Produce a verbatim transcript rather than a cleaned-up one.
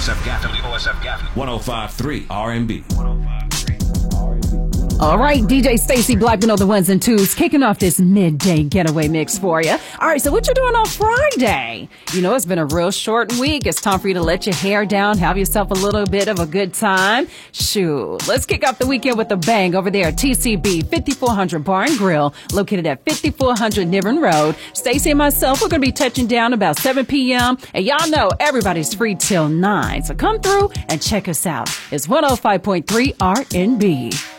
F Gap. W O S F Gap. one oh five point three R and B. All right, D J Stacy Blackman on the ones and twos, kicking off this midday getaway mix for you. All right, so what you doing on Friday? You know, it's been a real short week. It's time for you to let your hair down, have yourself a little bit of a good time. Shoot, let's kick off the weekend with a bang over there at T C B fifty-four hundred Bar and Grill, located at fifty-four hundred Niven Road. Stacy and myself, we're going to be touching down about seven p.m. And y'all know everybody's free till nine. So come through and check us out. It's one oh five point three R and B.